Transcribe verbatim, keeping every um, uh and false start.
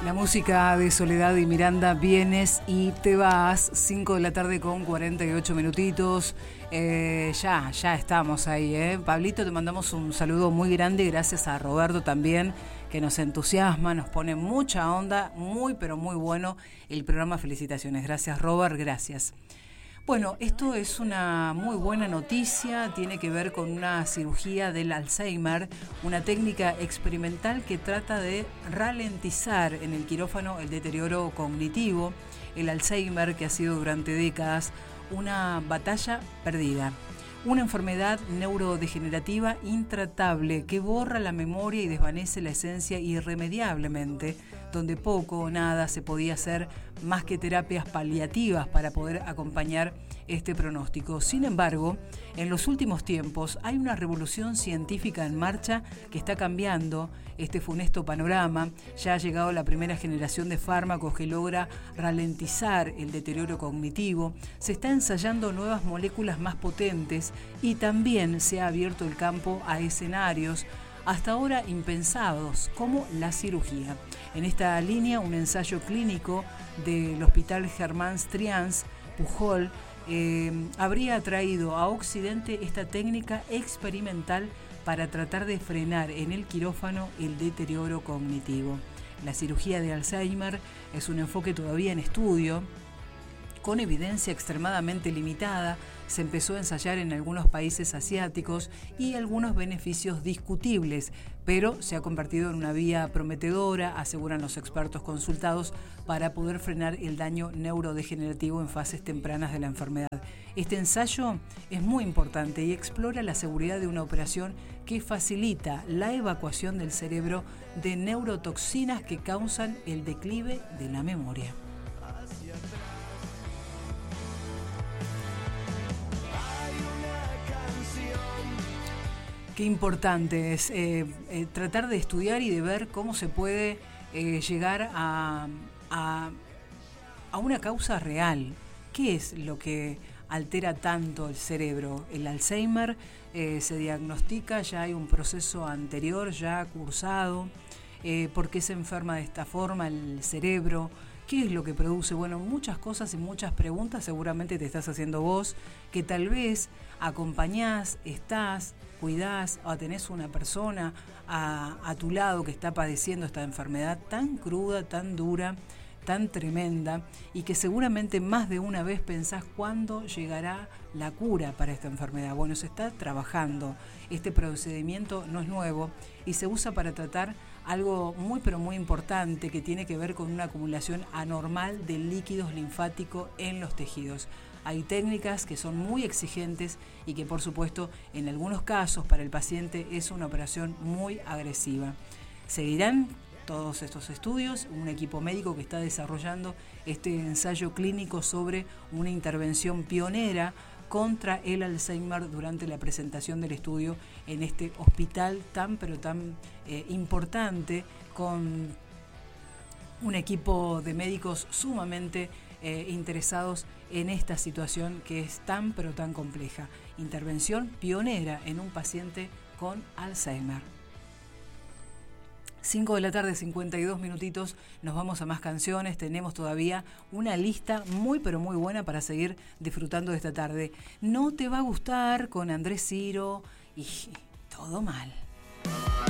La música de Soledad y Miranda, Vienes y te vas, cinco de la tarde con cuarenta y ocho minutitos. Eh, ya, ya estamos ahí, ¿eh? Pablito, te mandamos un saludo muy grande, gracias a Roberto también, que nos entusiasma, nos pone mucha onda, muy pero muy bueno el programa. Felicitaciones, gracias Robert, gracias. Bueno, esto es una muy buena noticia, tiene que ver con una cirugía del Alzheimer, una técnica experimental que trata de ralentizar en el quirófano el deterioro cognitivo, el Alzheimer, que ha sido durante décadas una batalla perdida. Una enfermedad neurodegenerativa intratable que borra la memoria y desvanece la esencia irremediablemente, donde poco o nada se podía hacer más que terapias paliativas para poder acompañar este pronóstico. Sin embargo, en los últimos tiempos hay una revolución científica en marcha que está cambiando este funesto panorama. Ya ha llegado la primera generación de fármacos que logra ralentizar el deterioro cognitivo. Se está ensayando nuevas moléculas más potentes y también se ha abierto el campo a escenarios hasta ahora impensados, como la cirugía. En esta línea, un ensayo clínico del Hospital Germán Strians, Pujol, eh, habría traído a Occidente esta técnica experimental para tratar de frenar en el quirófano el deterioro cognitivo. La cirugía de Alzheimer es un enfoque todavía en estudio, con evidencia extremadamente limitada. Se empezó a ensayar en algunos países asiáticos y algunos beneficios discutibles, pero se ha convertido en una vía prometedora, aseguran los expertos consultados, para poder frenar el daño neurodegenerativo en fases tempranas de la enfermedad. Este ensayo es muy importante y explora la seguridad de una operación que facilita la evacuación del cerebro de neurotoxinas que causan el declive de la memoria. Qué importante es eh, eh, tratar de estudiar y de ver cómo se puede eh, llegar a, a, a una causa real. ¿Qué es lo que altera tanto el cerebro? El Alzheimer eh, se diagnostica, ya hay un proceso anterior ya cursado. Eh, ¿Por qué se enferma de esta forma el cerebro? ¿Qué es lo que produce? Bueno, muchas cosas y muchas preguntas seguramente te estás haciendo vos, que tal vez acompañás, estás, cuidás o tenés una persona a, a tu lado que está padeciendo esta enfermedad tan cruda, tan dura, tan tremenda, y que seguramente más de una vez pensás cuándo llegará la cura para esta enfermedad. Bueno, se está trabajando. Este procedimiento no es nuevo y se usa para tratar algo muy pero muy importante que tiene que ver con una acumulación anormal de líquidos linfáticos en los tejidos. Hay técnicas que son muy exigentes y que por supuesto en algunos casos para el paciente es una operación muy agresiva. Seguirán todos estos estudios, un equipo médico que está desarrollando este ensayo clínico sobre una intervención pionera contra el Alzheimer durante la presentación del estudio en este hospital tan pero tan eh, importante, con un equipo de médicos sumamente eh, interesados en esta situación que es tan pero tan compleja. Intervención pionera en un paciente con Alzheimer. cinco de la tarde, cincuenta y dos minutitos, nos vamos a más canciones, tenemos todavía una lista muy pero muy buena para seguir disfrutando de esta tarde. No te va a gustar con Andrés Ciro y todo mal.